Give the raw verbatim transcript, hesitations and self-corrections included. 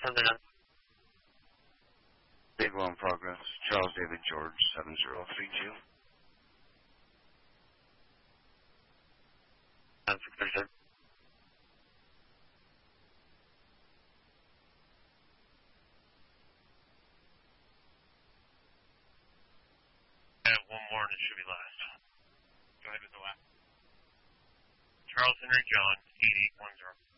And then, Big one progress. Charles David George, seven zero three two. and six thirty-seven. And one more and it should be last. Go ahead with the last. Charles Henry John, eight eight one zero.